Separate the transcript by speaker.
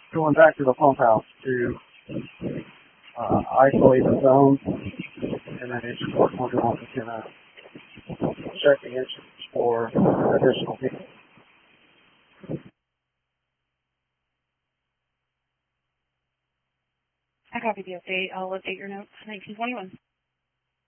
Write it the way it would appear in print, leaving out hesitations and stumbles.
Speaker 1: going back to the pump house to isolate the zones, and then each court module is going to check the engines for additional people.
Speaker 2: I copy the update. I'll update your notes. 1921.